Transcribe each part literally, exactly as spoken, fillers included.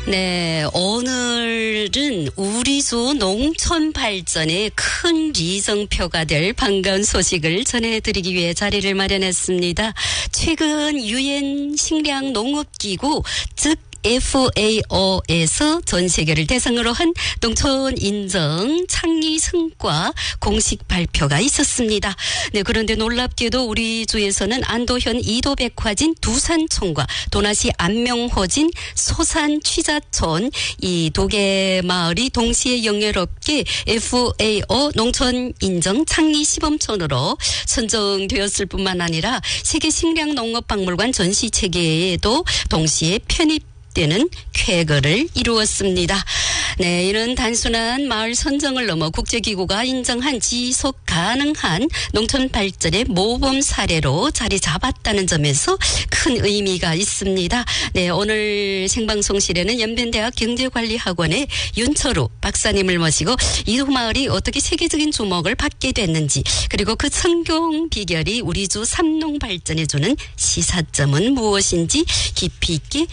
네, 오늘은 우리주 농촌 발전에 큰 리정표가 될 반가운 소식을 전해드리기 위해 자리를 마련했습니다. 최근 유엔 식량 농업기구 즉 에프에이오에서 전 세계를 대상으로 한 농촌 인정 창의 성과 공식 발표가 있었습니다. 네, 그런데 놀랍게도 우리 주에서는 안도현 이도백화진 두산촌과 도나시 안명호진 소산 취자촌 이 두 개 마을이 동시에 영예롭게 에프에이오 농촌 인정 창의 시범촌으로 선정되었을 뿐만 아니라 세계 식량 농업 박물관 전시 체계에도 동시에 편입 때는 쾌거를 이루었습니다. 네, 이는 단순한 마을 선정을 넘어 국제기구가 인정한 지속 가능한 농촌 발전의 모범 사례로 자리 잡았다는 점에서 큰 의미가 있습니다. 네, 오늘 생방송실에는 연변대학 경제관리학원의 윤철우 박사님을 모시고 이 두 마을이 어떻게 세계적인 주목을 받게 됐는지, 그리고 그 성공 비결이 우리 주 삼농 발전에 주는 시사점은 무엇인지 깊이 있게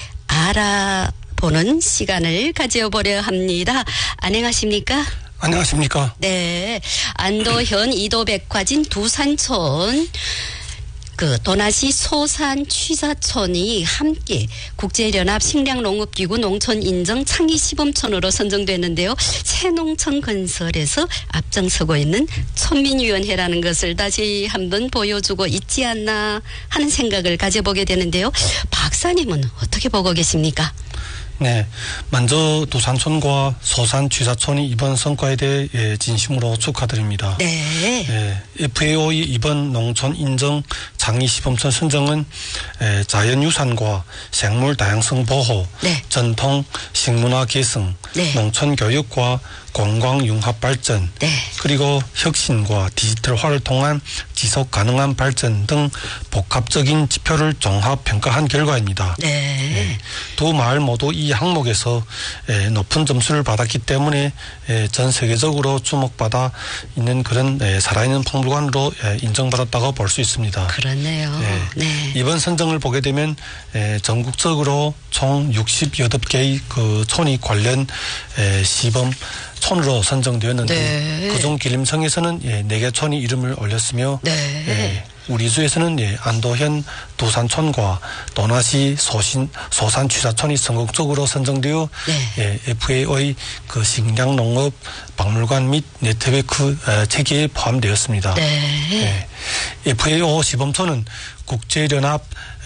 알아보는 시간을 가져보려 합니다. 안녕하십니까? 안녕하십니까? 네, 안도현 이도백화진 두산촌 그 도나시 소산 취사촌이 함께 국제연합 식량농업기구 농촌인정 창의 시범촌으로 선정됐는데요. 새농촌 건설에서 앞장서고 있는 촌민위원회라는 것을 다시 한번 보여주고 있지 않나 하는 생각을 가져보게 되는데요. 박사님은 어떻게 보고 계십니까? 네, 먼저 두산촌과 소산 취사촌이 이번 성과에 대해 예, 진심으로 축하드립니다. 네. 예, 에프에이오의 이번 농촌 인정 창의 시범촌 선정은 예, 자연유산과 생물 다양성 보호, 네. 전통 식문화 계승, 네. 농촌 교육과 관광 융합 발전, 네. 그리고 혁신과 디지털화를 통한 지속 가능한 발전 등 복합적인 지표를 종합 평가한 결과입니다. 네. 예, 두 마을 모두 이 항목에서 예, 높은 점수를 받았기 때문에 예, 전 세계적으로 주목받아 있는 그런 예, 살아있는 박물관으로 예, 인정받았다고 볼 수 있습니다. 그렇네요. 예, 네. 이번 선정을 보게 되면 예, 전국적으로 총 육십여덟 개의 그 촌이 관련 예, 시범 촌으로 선정되었는데 네. 그중 기림성에서는 예, 네 개 촌이 이름을 올렸으며 네. 예, 우리 주에서는 예, 안도현 두산촌과 도나시 소신, 소산 취사촌이 성공적으로 선정되어 네. 예, 에프에이오의 그 식량농업 박물관 및 네트워크 어, 체계에 포함되었습니다. 네. 예, 에프에이오 시범촌은 국제연합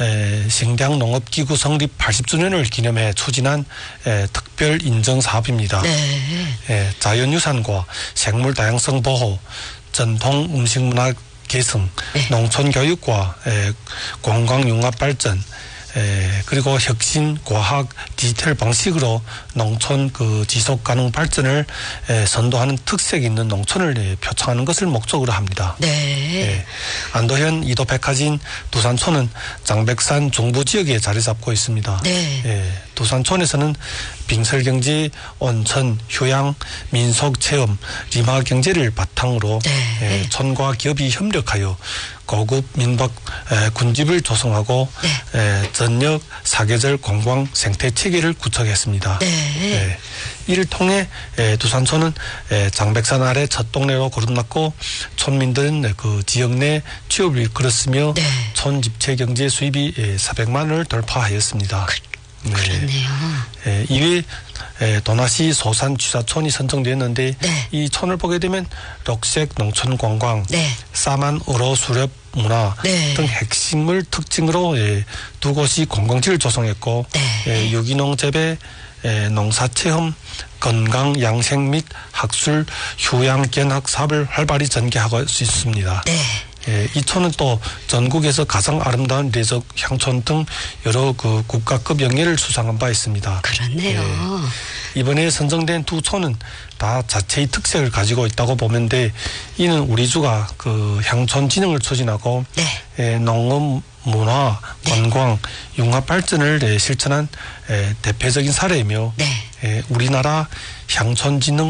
식량농업기구 성립 팔십 주년을 기념해 추진한 에, 특별 인정 사업입니다. 네. 에, 자연유산과 생물 다양성 보호, 전통 음식문화 계승, 네. 농촌 교육과 에, 관광 융합 발전, 에, 그리고 혁신, 과학, 디지털 방식으로 농촌 그 지속 가능 발전을 에, 선도하는 특색 있는 농촌을 에, 표창하는 것을 목적으로 합니다. 네. 예, 안도현 이도백화진 두산촌은 장백산 중부 지역에 자리 잡고 있습니다. 네. 예, 두산촌에서는 빙설경제, 온천, 휴양, 민속 체험, 리마 경제를 바탕으로 네. 예, 촌과 기업이 협력하여 고급 민박 에, 군집을 조성하고 네. 에, 전역 사계절 관광 생태 체계를 구축했습니다. 네. 예, 이를 통해 에, 두산촌은 에, 장백산 아래 첫 동네로 거듭났고 촌민들은 그 지역 내 취업을 이끌었으며 네. 촌 집체 경제 수입이 에, 사백만 원을 돌파하였습니다. 그, 네. 그렇네요. 에, 이외 에, 도나시 소산 취사촌이 선정되었는데 네. 이 촌을 보게 되면 녹색 농촌 관광, 네. 싸만 어로 수렵 문화 네. 등 핵심을 특징으로 예, 두 곳이 관광지를 조성했고 네. 예, 유기농 재배, 예, 농사체험, 건강 양생 및 학술, 휴양 견학 사업을 활발히 전개하고 있습니다. 네. 예, 이 촌은 또 전국에서 가장 아름다운 레저 향촌 등 여러 그 국가급 영예를 수상한 바 있습니다. 그렇네요. 예, 이번에 선정된 두 촌은 다 자체의 특색을 가지고 있다고 보면 돼. 이는 우리 주가 그 향촌 진흥을 추진하고 네. 예, 농업, 문화, 관광, 네. 융합 발전을 예, 실천한 예, 대표적인 사례이며 네. 예, 우리나라 향촌 진흥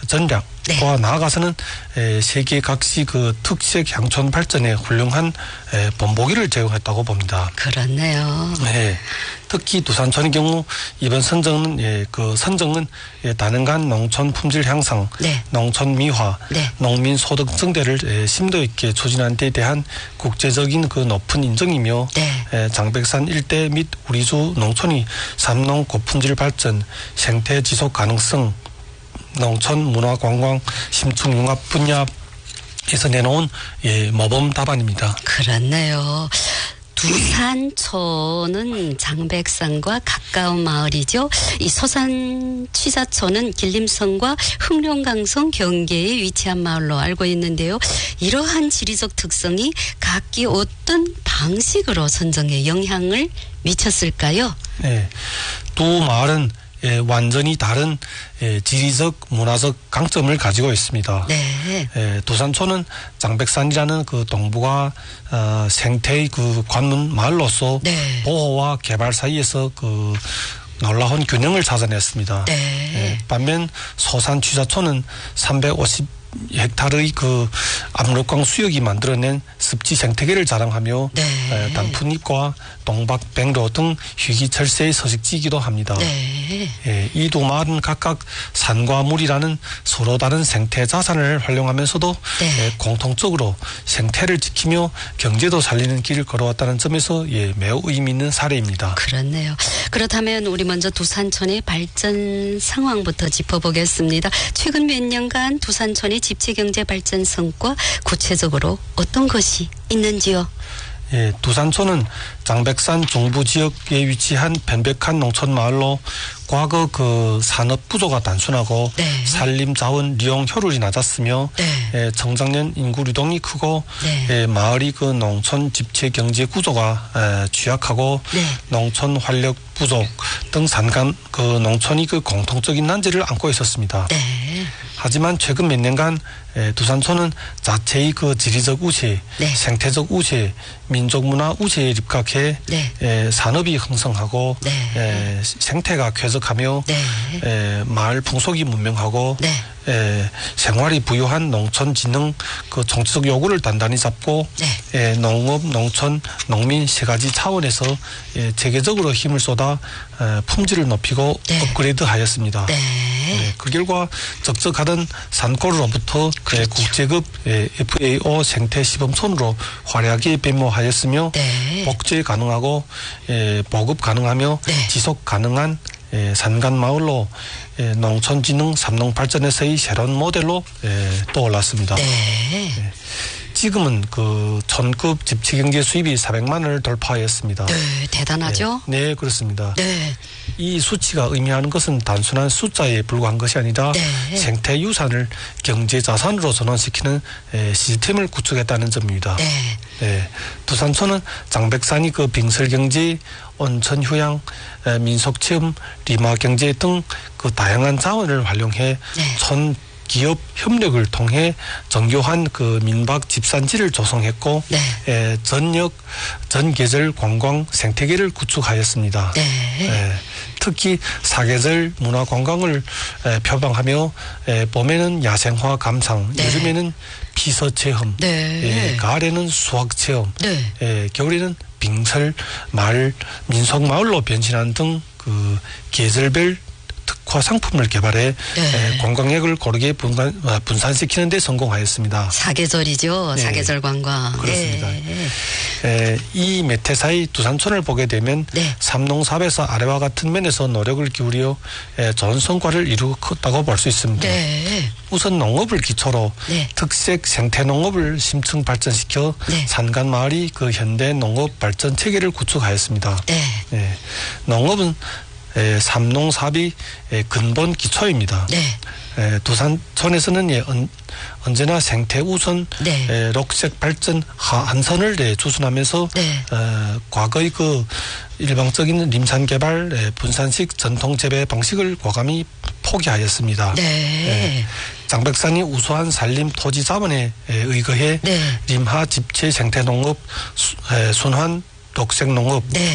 전략과 네. 나아가서는 에, 세계 각시 그 특색 향촌 발전에 훌륭한 에, 본보기를 제공했다고 봅니다. 그렇네요. 네. 특히 두산촌의 경우 이번 선정은 예, 그 선정은 예, 다능한 농촌 품질 향상, 네. 농촌 미화, 네. 농민 소득 증대를 예, 심도 있게 추진한 데 대한 국제적인 그 높은 인정이며 네. 예, 장백산 일대 및 우리주 농촌이 삼농 고품질 발전, 생태 지속 가능성, 농촌 문화 관광 심층 융합 분야에서 내놓은 예, 모범 답안입니다. 그렇네요. 두산초는 장백산과 가까운 마을이죠. 이 서산 취사초는 길림성과 흑룡강성 경계에 위치한 마을로 알고 있는데요. 이러한 지리적 특성이 각기 어떤 방식으로 선정에 영향을 미쳤을까요? 네, 두 마을은 예, 완전히 다른 예, 지리적 문화적 강점을 가지고 있습니다. 네. 예, 두산초는 장백산이라는 그 동북아 어, 생태의 그 관문 마을로서 네. 보호와 개발 사이에서 그 놀라운 균형을 찾아냈습니다. 네. 예, 반면 서산 취사초는 삼백오십 헥타르의 그 압록강 수역이 만들어낸 습지 생태계를 자랑하며 네. 에, 단풍잎과 동박백로 등 희귀철새의 서식지이기도 합니다. 네. 예, 이 두 마을은 각각 산과 물이라는 서로 다른 생태 자산을 활용하면서도 네. 예, 공통적으로 생태를 지키며 경제도 살리는 길을 걸어왔다는 점에서 예, 매우 의미 있는 사례입니다. 그렇네요. 그렇다면 우리 먼저 두산촌의 발전 상황부터 짚어보겠습니다. 최근 몇 년간 두산촌의 집체경제 발전 성과 구체적으로 어떤 것이 있는지요? 예, 두산촌은 장백산 중부 지역에 위치한 편백한 농촌 마을로 과거 그 산업 구조가 단순하고 네. 산림 자원利用 효율이 낮았으며 네. 예, 정장년 인구 유동이 크고 네. 예, 마을이 그 농촌 집체 경제 구조가 에, 취약하고 네. 농촌 활력 부족 등 산간 그 농촌이 그 공통적인 난제를 안고 있었습니다. 네. 하지만 최근 몇 년간 에, 두산촌은 자체의 그 지리적 우세, 네. 생태적 우세, 민족 문화 우세에 입각해 네. 에, 산업이 흥성하고 네. 에, 생태가 쾌적하며 네. 에, 마을 풍속이 문명하고 네. 에, 생활이 부유한 농촌 진흥 그 정치적 요구를 단단히 잡고 네. 에, 농업, 농촌, 농민 세 가지 차원에서 에, 체계적으로 힘을 쏟아 에, 품질을 높이고 네. 업그레이드하였습니다. 네. 네, 그 결과 적적하던 산골로부터 그렇죠. 국제급 에프에이오 생태 시범촌으로 화려하게 변모하였으며 네. 복제 가능하고 보급 가능하며 네. 지속 가능한 산간 마을로 농촌진흥 삼농 발전에서의 새로운 모델로 떠올랐습니다. 네. 지금은 그 전급 집체경제 수입이 사백만 원을 돌파하였습니다. 네. 대단하죠? 네, 네, 그렇습니다. 네. 이 수치가 의미하는 것은 단순한 숫자에 불과한 것이 아니라 네. 생태 유산을 경제 자산으로 전환시키는 시스템을 구축했다는 점입니다. 네. 네. 두산촌은 장백산이 그 빙설경제, 온천휴양, 민속체험, 리마경제 등 그 다양한 자원을 활용해 네. 촌 기업 협력을 통해 정교한 그 민박 집산지를 조성했고 네. 에, 전역 전계절 관광 생태계를 구축하였습니다. 네. 에, 특히 사계절 문화 관광을 에, 표방하며 에, 봄에는 야생화 감상, 네. 여름에는 피서 체험, 네. 에, 가을에는 수학 체험, 네. 에, 겨울에는 빙설 마을, 민속 마을로 변신한 등 그 계절별 특화 상품을 개발해 네. 에, 관광객을 고르게 분간, 분산시키는 데 성공하였습니다. 사계절이죠. 네. 사계절 관광. 그렇습니다. 네. 에, 이 메테사의 두산촌을 보게 되면 네. 삼농사업에서 아래와 같은 면에서 노력을 기울여 에, 좋은 성과를 이루었다고 볼 수 있습니다. 네. 우선 농업을 기초로 네. 특색 생태 농업을 심층 발전시켜 네. 산간 마을이 그 현대 농업 발전 체계를 구축하였습니다. 네. 네. 농업은 에, 삼농사업이 에, 근본 기초입니다. 네. 에, 두산촌에서는 예, 언, 언제나 생태 우선 네. 에, 녹색 발전 하, 한선을 네, 추진하면서 네. 어, 과거의 그 일방적인 림산 개발 에, 분산식 전통 재배 방식을 과감히 포기하였습니다. 네. 에, 장백산이 우수한 산림 토지 자원에 에, 의거해 네. 림하 집체 생태 농업, 수, 에, 순환 녹색 농업, 네.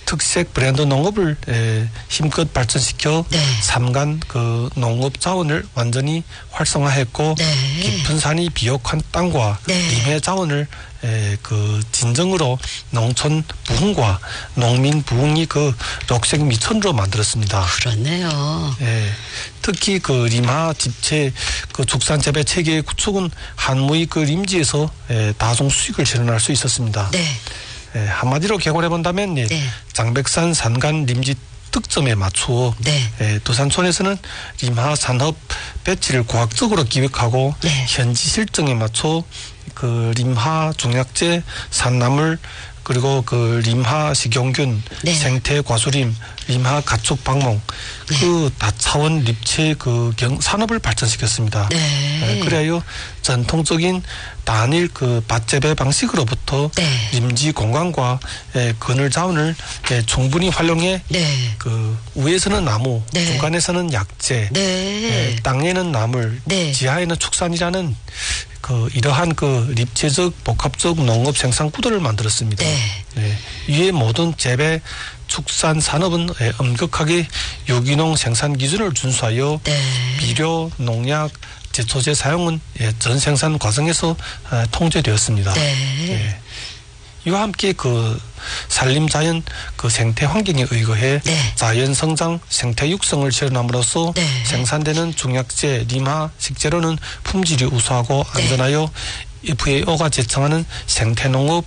특색 브랜드 농업을 에, 힘껏 발전시켜 네. 삼간 그 농업 자원을 완전히 활성화했고 네. 깊은 산이 비옥한 땅과 네. 임해 자원을 에, 그 진정으로 농촌 부흥과 농민 부흥이 그 녹색 미천으로 만들었습니다. 그렇네요. 예, 특히 그 림하 집체 그 축산 재배 체계의 구축은 한무의 그 림지에서 예, 다종 수익을 실현할 수 있었습니다. 네. 예, 한마디로 개괄해 본다면 예, 네. 장백산 산간 림지 특점에 맞추어 네. 예, 두산촌에서는 림하 산업 배치를 과학적으로 기획하고 네. 현지 실정에 맞춰 그 림하 종약제 산나물 그리고 그 림하 식용균, 네. 생태 과수림, 림하 가축 방목, 네. 그 다차원 립체 그 경, 산업을 발전시켰습니다. 네. 그래야 전통적인 단일 그 밭재배 방식으로부터 네. 림지 공간과 예, 그늘 자원을 예, 충분히 활용해 네. 그 위에서는 나무, 네. 중간에서는 약재, 네. 예, 땅에는 나물, 네. 지하에는 축산이라는 그 이러한 그 립체적 복합적 농업 생산 구도를 만들었습니다. 네. 네. 이에 모든 재배, 축산 산업은 예, 엄격하게 유기농 생산 기준을 준수하여 네. 비료, 농약, 제초제 사용은 예, 전 생산 과정에서 예, 통제되었습니다. 네. 예. 이와 함께 그 산림자연 그 생태 환경에 의거해 네. 자연 성장, 생태 육성을 실현함으로써 네. 생산되는 중약재, 림하, 식재료는 품질이 우수하고 네. 안전하여 에프에이오가 제청하는 생태농업,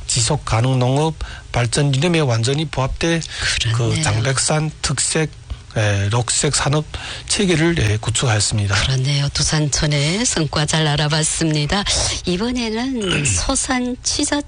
지속가능농업 발전 이념에 완전히 부합돼 그렇네요. 그 장백산 특색 예, 녹색 산업 체계를 예, 구축하였습니다. 그렇네요. 두산촌의 성과 잘 알아봤습니다. 이번에는 소산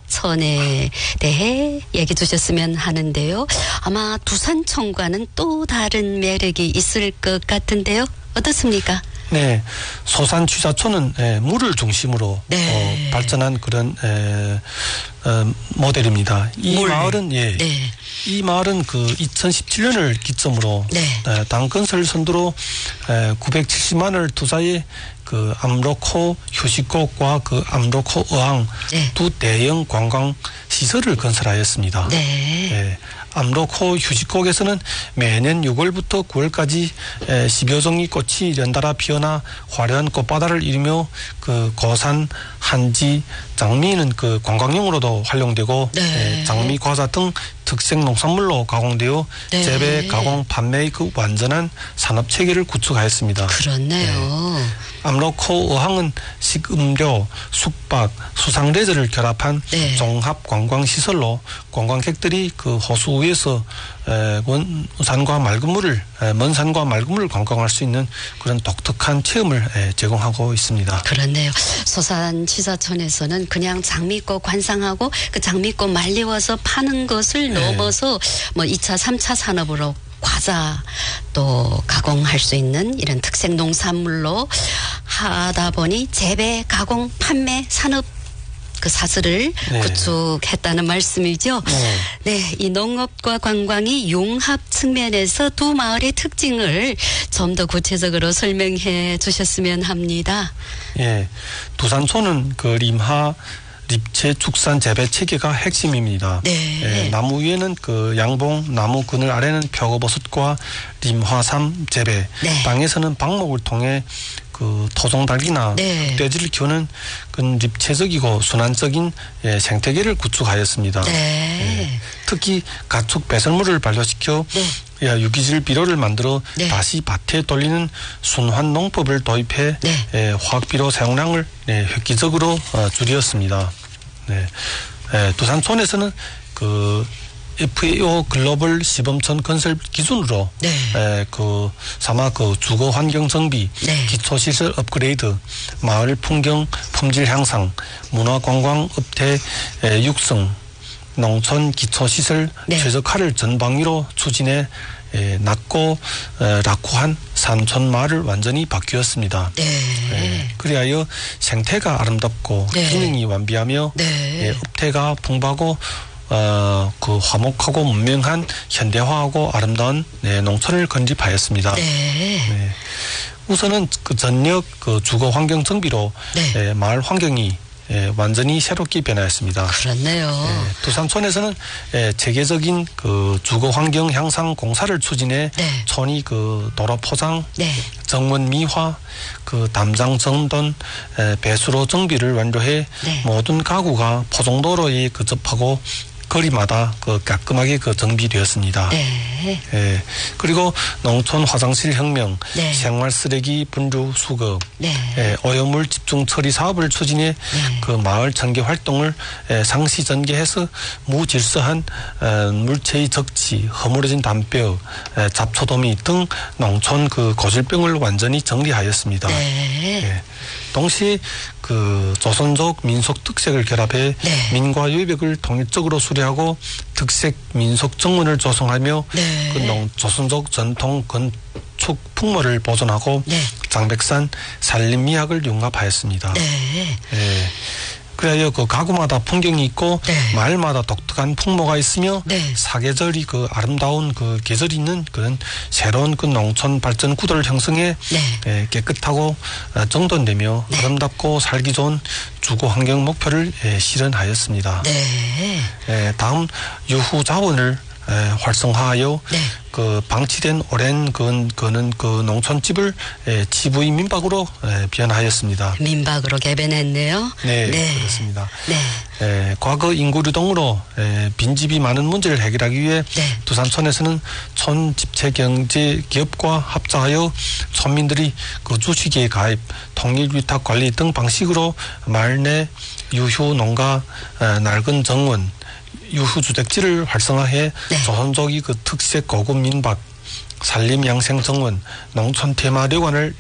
취사촌에 대해 얘기 주셨으면 하는데요. 아마 두산촌과는 또 다른 매력이 있을 것 같은데요. 어떻습니까? 네, 소산 취사촌은 예, 물을 중심으로 네. 어, 발전한 그런 에, 어, 모델입니다. 이 물. 마을은 예, 네. 이 마을은 그 이천십칠 년을 기점으로 네. 에, 당 건설 선두로 에, 구백칠십만을 투자해 그 암로코 휴식곡과 그 암로코 어항 네. 두 대형 관광 시설을 건설하였습니다. 네. 예, 암로코 휴식곡에서는 매년 유월부터 구월까지 에, 십여 종의 꽃이 연달아 피어나 화려한 꽃바다를 이루며 그 고산, 한지, 장미는 그 관광용으로도 활용되고 네. 에, 장미 과자 등 특색 농산물로 가공되어 네. 재배, 가공, 판매의 그 완전한 산업 체계를 구축하였습니다. 그렇네요. 암로코 어항은 식음료, 숙박, 수상 레저를 결합한 네. 종합 관광 시설로 관광객들이 그 호수 위에서 에, 원 산과 맑은 물을 에, 먼 산과 맑은 물을 관광할 수 있는 그런 독특한 체험을 에, 제공하고 있습니다. 그렇네요. 소산 취사촌에서는 그냥 장미꽃 관상하고 그 장미꽃 말리워서 파는 것을 네. 넘어서 뭐 이 차, 삼 차 산업으로 과자 또 가공할 수 있는 이런 특색 농산물로 하다 보니 재배, 가공, 판매, 산업 그 사슬을 네. 구축했다는 말씀이죠. 네. 네, 이 농업과 관광이 융합 측면에서 두 마을의 특징을 좀 더 구체적으로 설명해 주셨으면 합니다. 예, 두산촌은 그 림하 립체 축산 재배 체계가 핵심입니다. 네. 예, 나무 위에는 그 양봉, 나무 그늘 아래는 표고버섯과 림화삼 재배, 네. 땅에서는 방목을 통해 그 토종닭이나 네. 떼지를 키우는 그 립체적이고 순환적인 예, 생태계를 구축하였습니다. 네. 예, 특히 가축 배설물을 발효시켜 네. 예, 유기질 비료를 만들어 네. 다시 밭에 돌리는 순환 농법을 도입해 네. 예, 화학 비료 사용량을 네, 획기적으로 어, 줄였습니다. 네. 예, 두산촌에서는 그 에프에이오 글로벌 시범촌 건설 기준으로 네. 에, 그 사마 그 주거 환경 정비, 네. 기초 시설 업그레이드, 마을 풍경 품질 향상, 문화 관광 업태 에, 육성, 농촌 기초 시설 네. 최적화를 전방위로 추진해 에, 낮고 에, 낙후한 산촌 마을을 완전히 바뀌었습니다. 네. 예, 그리하여 생태가 아름답고 네. 기능이 완비하며 네. 예, 업태가 풍부하고 어, 그 화목하고 문명한 현대화하고 아름다운 네, 농촌을 건립하였습니다. 네. 네. 우선은 그 전역 그 주거 환경 정비로 네. 예, 마을 환경이 예, 완전히 새롭게 변화했습니다. 그렇네요. 예, 두산촌에서는 예, 체계적인 그 주거 환경 향상 공사를 추진해 네. 촌이 그 도로 포장, 네. 정원 미화, 그 담장 정돈, 에, 배수로 정비를 완료해 네. 모든 가구가 포종도로에 그 접하고 거리마다 그 깔끔하게 그 정비되었습니다. 네. 예. 그리고 농촌 화장실 혁명, 네. 생활 쓰레기 분류 수거, 네. 예, 오염물 집중 처리 사업을 추진해 네. 그 마을 전개 활동을 예, 상시 전개해서 무질서한 에, 물체의 적치, 허물어진 담벼, 에, 잡초도미 등 농촌 그 고질병을 완전히 정리하였습니다. 네. 예. 동시에 그 조선족 민속 특색을 결합해 네. 민과 유백을 통일적으로 수리하고 특색 민속 정문을 조성하며 네. 그 농, 조선족 전통 건축 풍모를 보존하고 네. 장백산 산림미학을 융합하였습니다. 네. 예. 그래야 그 가구마다 풍경이 있고 네. 마을마다 독특한 풍모가 있으며 네. 사계절이 그 아름다운 그 계절이 있는 그런 새로운 그 농촌 발전 구도를 형성해 네. 예, 깨끗하고 정돈되며 네. 아름답고 살기 좋은 주거 환경 목표를 예, 실현하였습니다. 네. 예, 다음 유후 자원을 에, 활성화하여 네. 그 방치된 오랜 그, 그는 그 농촌집을 에, 지브이 민박으로 에, 변하였습니다. 민박으로 개변했네요. 네, 네. 그렇습니다. 네. 에, 과거 인구류동으로 에, 빈집이 많은 문제를 해결하기 위해 네. 두산촌에서는 촌 집체 경제 기업과 합작하여 촌민들이 그 주식에 가입, 통일 위탁 관리 등 방식으로 마을 내 유휴 농가, 에, 낡은 정원, 유후주택지를 활성화해 네. 조선족이 그 특색 고급 민박, 산림 양생 정원, 농촌 테마旅館을